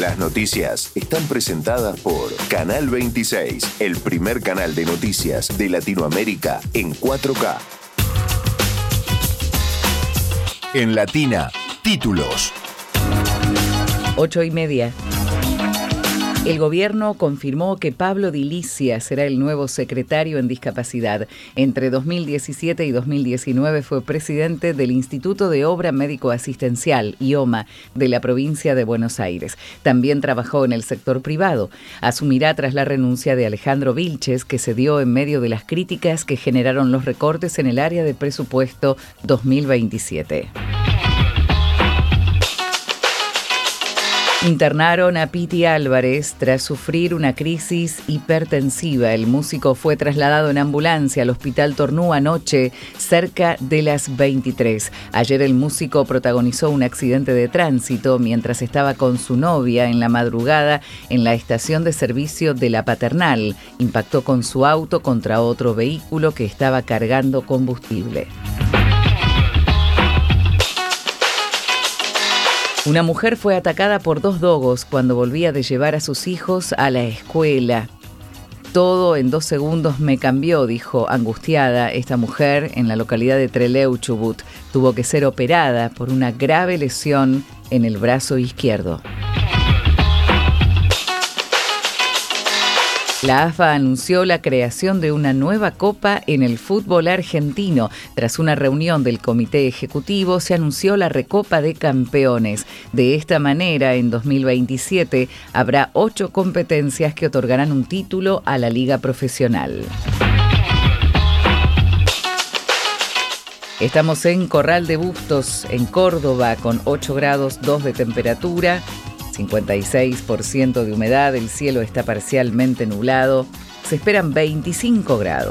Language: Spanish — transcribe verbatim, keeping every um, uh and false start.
Las noticias están presentadas por Canal veintiséis, el primer canal de noticias de Latinoamérica en cuatro K. En Latina, títulos. Ocho y media. El gobierno confirmó que Pablo Di Licia será el nuevo secretario en discapacidad. Entre dos mil diecisiete y dos mil diecinueve fue presidente del Instituto de Obra Médico Asistencial, I O M A, de la provincia de Buenos Aires. También trabajó en el sector privado. Asumirá tras la renuncia de Alejandro Vilches, que se dio en medio de las críticas que generaron los recortes en el área de presupuesto dos mil veintisiete. Internaron a Piti Álvarez tras sufrir una crisis hipertensiva. El músico fue trasladado en ambulancia al Hospital Tornú anoche, cerca de las veintitrés. Ayer el músico protagonizó un accidente de tránsito mientras estaba con su novia en la madrugada en la estación de servicio de La Paternal. Impactó con su auto contra otro vehículo que estaba cargando combustible. Una mujer fue atacada por dos dogos cuando volvía de llevar a sus hijos a la escuela. Todo en dos segundos me cambió, dijo angustiada esta mujer en la localidad de Trelew, Chubut. Tuvo que ser operada por una grave lesión en el brazo izquierdo. La A F A anunció la creación de una nueva copa en el fútbol argentino. Tras una reunión del comité ejecutivo, se anunció la Recopa de Campeones. De esta manera, en dos mil veintisiete, habrá ocho competencias que otorgarán un título a la liga profesional. Estamos en Corral de Bustos, en Córdoba, con ocho grados dos de temperatura. cincuenta y seis por ciento de humedad, el cielo está parcialmente nublado, se esperan veinticinco grados.